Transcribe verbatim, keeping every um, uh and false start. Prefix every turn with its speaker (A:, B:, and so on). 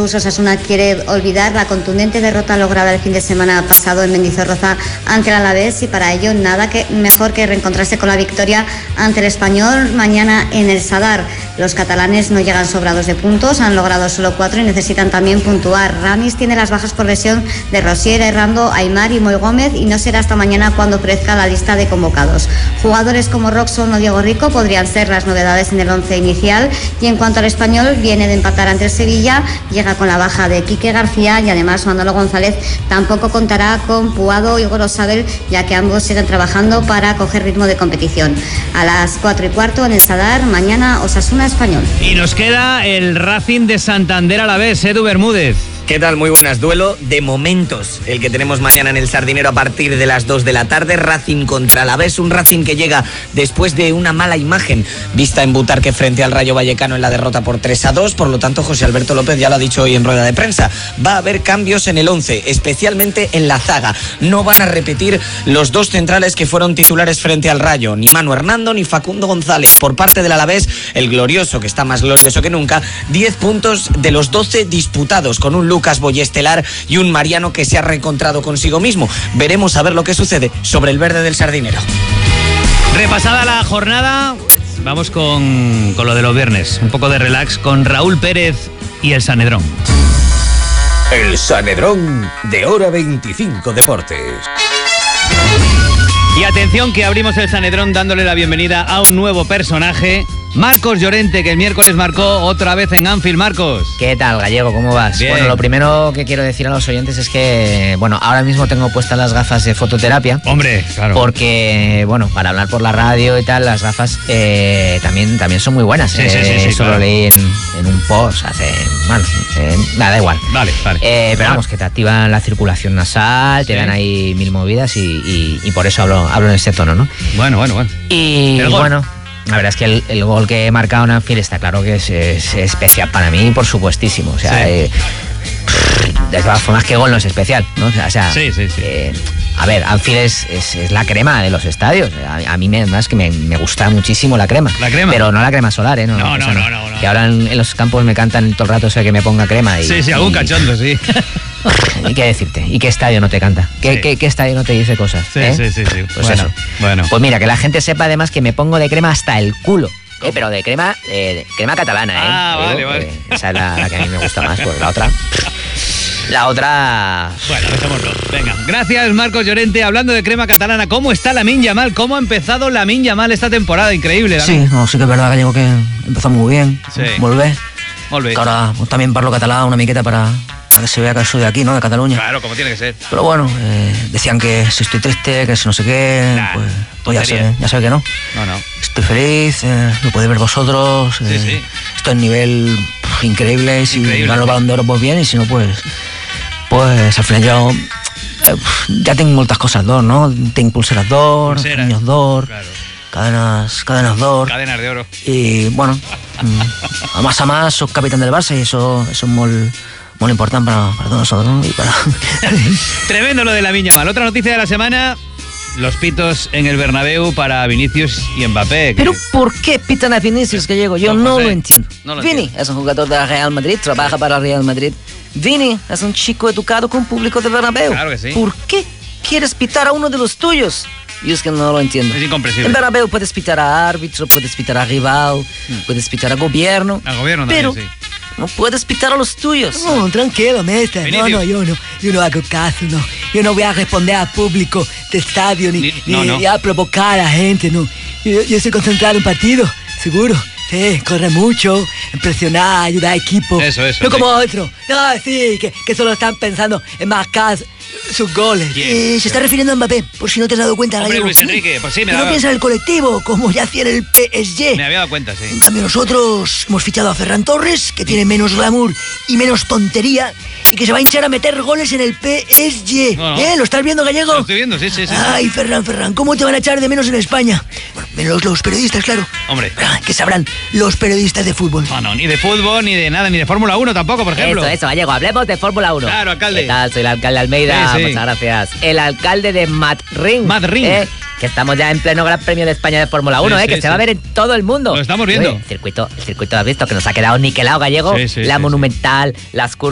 A: andaluz, Osasuna quiere olvidar la contundente derrota lograda el fin de semana pasado en Mendizorroza ante el Alavés, y para ello nada que mejor que reencontrarse con la victoria ante el Español mañana en el Sadar. Los catalanes no llegan sobrados de puntos, han logrado solo cuatro y necesitan también puntuar. Ramis tiene las bajas por lesión de Rosier, Errando, Aimar y Moy Gómez, y no será hasta mañana cuando ofrezca la lista de convocados. Jugadores como Roxon o Diego Rico podrían ser las novedades en el once inicial, y en cuanto al Español, viene de empatar ante el Sevilla, llega con la baja de Quique García, y además Manolo González tampoco contará con Puado y Gorosabel, ya que ambos siguen trabajando para coger ritmo de competición. A las cuatro y cuarto en el Sadar, mañana Osasuna Español.
B: Y nos queda el Racing de Santander Alavés, Edu Bermúdez.
C: ¿Qué tal? Muy buenas. Duelo de momentos el que tenemos mañana en el Sardinero a partir de las dos de la tarde. Racing contra Alavés, un Racing que llega después de una mala imagen vista en Butarque frente al Rayo Vallecano en la derrota por tres a dos. Por lo tanto, José Alberto López ya lo ha dicho hoy en rueda de prensa. Va a haber cambios en el once, especialmente en la zaga. No van a repetir los dos centrales que fueron titulares frente al Rayo, ni Manu Hernando ni Facundo González. Por parte del Alavés, el glorioso, que está más glorioso que nunca, diez puntos de los doce disputados, con un Lucas Boye estelar y un Mariano que se ha reencontrado consigo mismo. Veremos a ver lo que sucede sobre el verde del Sardinero.
B: Repasada la jornada, vamos con, con lo de los viernes. Un poco de relax con Raúl Pérez y el Sanedrón.
D: El Sanedrón de Hora veinticinco Deportes.
B: Y atención, que abrimos el Sanedrón dándole la bienvenida a un nuevo personaje, Marcos Llorente, que el miércoles marcó otra vez en Anfield. Marcos.
E: ¿Qué tal, Gallego? ¿Cómo vas?
B: Bien.
E: Bueno, lo primero que quiero decir a los oyentes es que, bueno, ahora mismo tengo puestas las gafas de fototerapia.
B: Hombre, claro.
E: Porque, bueno, para hablar por la radio y tal, las gafas eh, también, también son muy buenas.
B: Sí,
E: eh,
B: sí, sí, sí,
E: eso
B: claro.
E: Lo leí en, en un post hace... Bueno, eh, nada, da igual.
B: Vale, vale.
E: Eh, pero vamos, que te activan la circulación nasal, te
B: Sí.
E: dan ahí mil movidas y, y, y por eso hablo, hablo en ese tono, ¿no?
B: Bueno, bueno, bueno.
E: Y
B: ¿El gol?
E: bueno, la verdad es que el, el gol que he marcado en Anfield está claro que es, es especial para mí, por supuestísimo. O sea,
B: Sí.
E: eh, de todas formas, que gol no es especial, ¿no? O sea, o sea,
B: Sí, sí, sí.
E: eh, a ver, Anfield es, es, es la crema de los estadios. A, a mí me, además que me, me gusta muchísimo la crema.
B: ¿La crema?
E: Pero no la crema solar, ¿eh? No,
B: No,
E: o
B: no,
E: sea,
B: no, no, no.
E: Que ahora en, en los campos me cantan todo el rato, o sea, que me ponga crema. Y,
B: Sí, sí, algún
E: y-
B: cachondo, sí.
E: ¿Y qué decirte? ¿Y qué estadio no te canta? ¿Qué,
B: Sí.
E: qué, qué estadio no te dice cosas?
B: Sí,
E: ¿eh?
B: sí, sí, sí.
E: Pues
B: Bueno,
E: eso.
B: bueno.
E: Pues mira, que la gente sepa además que me pongo de crema hasta el culo. Eh, pero de crema, eh, de crema catalana, ¿eh?
B: Ah,
E: Digo,
B: vale, vale.
E: eh, esa es la, la que a mí me gusta más, pues la otra... La otra...
B: Bueno, dejémoslo. Venga. Gracias, Marcos Llorente. Hablando de crema catalana, ¿cómo está Lamine Yamal? ¿Cómo ha empezado Lamine Yamal esta temporada? Increíble,
F: Sí,
B: Lamine.
F: no, sí que es verdad, Gallego, que empezó muy bien.
B: Sí.
F: Volver.
B: Molt bé.
F: Que ahora pues, también parlo catalán una miqueta para, para que se vea que soy de aquí, ¿no? De Cataluña.
B: Claro, como tiene que ser.
F: Pero bueno, eh, decían que si estoy triste, que si no sé qué,
B: Nah,
F: pues, pues ya
B: tontería.
F: sé, ya sé que no.
B: No, no.
F: Estoy feliz, eh, lo podéis ver vosotros.
B: Sí,
F: eh,
B: sí.
F: Estoy en nivel pff, increíble. Y si
B: Increíble,
F: gano el
B: sí.
F: Balón de Oro, pues bien. Y si no, pues, pues al final yo eh, ya tengo moltes coses d'or, no? Tinc pulseres d'or,
B: Pulseres.
F: anillos d'or,
B: Claro.
F: cadenas, cadenas d'or.
B: Cadenas de oro.
F: Y bueno, mm, a más a más soy capitán del Barça y eso, eso es muy, muy importante para, para todos nosotros, ¿no? Y para...
B: Tremendo lo de Lamine Yamal. Otra noticia de la semana: los pitos en el Bernabéu para Vinicius y Mbappé. que-
F: Pero ¿por qué pitan a Vinicius, Gallego? Yo
B: No,
F: no,
B: José,
F: lo entiendo.
B: no lo
F: Vini
B: entiendo.
F: es un jugador del Real Madrid, trabaja para el Real Madrid. Vini es un chico educado con público de Bernabéu.
B: Claro que sí.
F: ¿Por qué quieres pitar a uno de los tuyos? Yo es que no lo entiendo.
B: Es incomprensible.
F: En Bernabéu puedes pitar a árbitro, puedes pitar a rival, puedes pitar a gobierno.
B: Al gobierno también,
F: pero
B: sí.
F: no puedes pitar a los tuyos.
G: No, tranquilo, mister. No,
B: Vinicius.
G: no, yo no, yo no hago caso, no. Yo no voy a responder al público de estadio ni,
B: Ni-
G: ni,
B: no, no.
G: ni a provocar a la gente, no. Yo, yo estoy concentrado en partido, seguro. Sí, corre mucho, presionar, ayudar a equipo.
B: Eso, eso,
G: No
B: sí.
G: como otro. No, sí, que, que solo están pensando en marcar sus goles.
B: ¿Quién?
G: Eh, se está refiriendo a Mbappé, por si no te has dado cuenta.
B: Hombre,
G: Gallego.
B: Luis Enrique, pues sí, me
G: Que no
B: daba-
G: piensa en el colectivo, como ya hacía en el P S G.
B: Me había dado cuenta,
G: En
B: sí.
G: cambio nosotros hemos fichado a Ferran Torres, que tiene menos glamour y menos tontería, y que se va a hinchar a meter goles en el P S G.
B: No, no.
G: ¿Eh? ¿Lo estás viendo, Gallego?
B: Lo estoy viendo, sí, sí, sí.
G: Ay, Ferran, Ferran, ¿cómo te van a echar de menos en España? Bueno, menos los periodistas, claro.
B: Hombre.
G: Ah, ¿qué sabrán los periodistas de fútbol?
B: No, no, ni de fútbol, ni de nada, ni de Fórmula uno tampoco, por ejemplo.
E: Eso, eso, Gallego, hablemos de Fórmula uno.
B: Claro, alcalde.
E: ¿Qué tal? Soy el alcalde Almeida,
B: Sí, sí.
E: muchas gracias. El alcalde de Madrid.
B: Madrid.
E: ¿eh? Que estamos ya en pleno Gran Premio de España de Fórmula uno,
B: Sí,
E: ¿eh? Que
B: sí,
E: se va a
B: sí.
E: ver en todo el mundo.
B: Lo estamos viendo.
E: Oye, el circuito, el circuito, ¿has visto? Que nos ha quedado niquelado, Gallego.
B: Sí, sí,
E: la
B: sí,
E: monumental, las curvas.